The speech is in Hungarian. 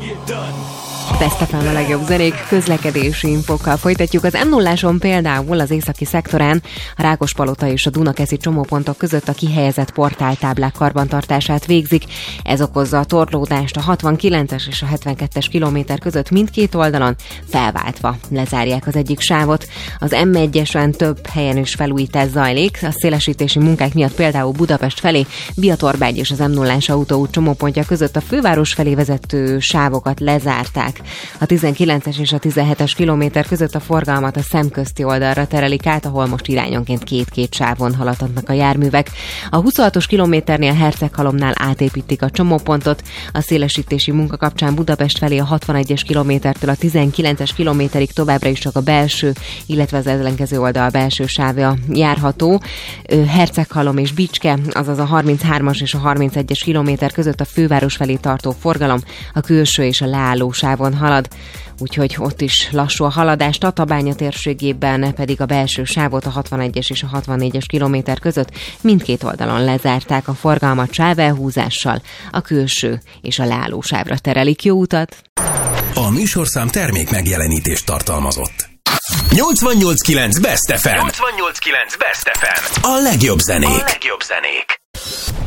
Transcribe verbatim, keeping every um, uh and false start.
Best ef em a legjobb zenék, közlekedési infokkal folytatjuk. Az em nulláson például az északi szektorán a Rákospalota és a Dunakeszi csomópontok között a kihelyezett portáltáblák karbantartását végzik. Ez okozza a torlódást a hatvankilences és a hetvenkettes kilométer között mindkét oldalon, felváltva lezárják az egyik sávot. Az em egyesen több helyen is felújítás zajlik. A szélesítési munkák miatt például Budapest felé, Biatorbágy és az em nullás autóút csomópontja között a főváros felé vezető sávokat lezárták. A tizenkilences és a tizenhetes kilométer között a forgalmat a szemközti oldalra terelik át, ahol most irányonként két-két sávon haladhatnak a járművek. A huszonhatos kilométernél Herceghalomnál átépítik a csomópontot, a szélesítési munka kapcsán Budapest felé a hatvanegyes kilométertől a tizenkilences kilométerig továbbra is csak a belső, illetve az ellenkező oldal belső sávja járható. Herceghalom és Bicske, azaz a harminchármas és a harmincegyes kilométer között a főváros felé tartó forgalom a külső és a leálló sávon halad, úgyhogy ott is lassú a haladás. Tatabánya térségében pedig a belső sávot a hatvanegyes és a hatvannégyes kilométer között mindkét oldalon lezárták, a forgalmat sávelhúzással a külső és a leálló sávra terelik. Jó utat! A műsorszám termék megjelenítést tartalmazott. nyolcvannyolc kilenc Best ef em. nyolcvannyolc kilenc Best ef em. A legjobb zenék. A legjobb zenék.